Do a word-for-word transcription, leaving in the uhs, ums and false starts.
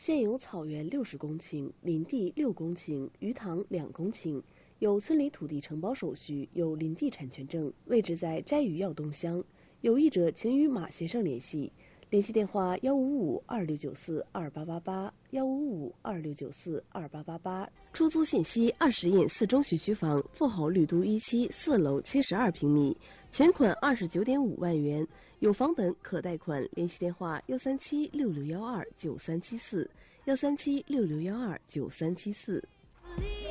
现有草原六十公顷，林地六公顷，鱼塘两公顷，有村里土地承包手续，有林地产权证，位置在斋鱼要东乡。有意者请与马先生联系，联系电话：幺五五二六九四二八八八，幺五五二六九四二八八八。出租信息：二十印四中学区房，富豪绿都一期四楼七十二平米，全款二十九点五万元，有房本可贷款。联系电话：幺三七六六幺二九三七四，幺三七六六幺二九三七四。